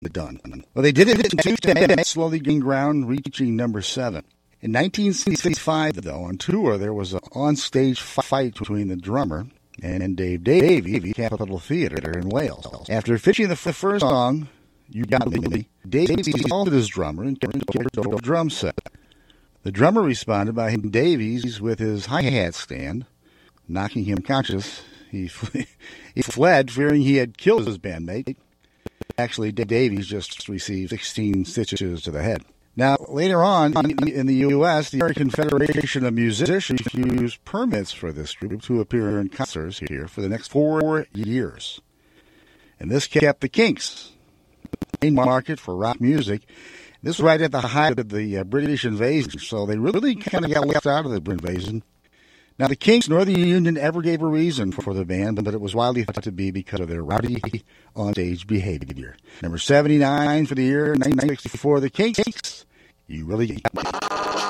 done. Well, they did it in 2010, slowly gained ground, reaching number 7. In 1965, though, on tour, there was an on-stage fight between the drummer and Dave Davies, Capitol Theatre in Wales. After finishing the first song, You Got Me, Davies called his drummer and carried a drum set. The drummer responded by hitting Davies with his hi-hat stand, knocking him unconscious. He fled, fearing he had killed his bandmate. Actually, Davies just received 16 stitches to the head. Now, later on, in the U.S., the American Federation of Musicians used permits for this group to appear in concerts here for the next 4 years. And this kept the Kinks, the main market for rock music. This was right at the height of the British invasion, so they really kind of got left out of the British invasion. Now, the Kinks nor the Union ever gave a reason for the ban, but it was widely thought to be because of their rowdy on-stage behavior. Number 79 for the year 1964, the Kinks. You really...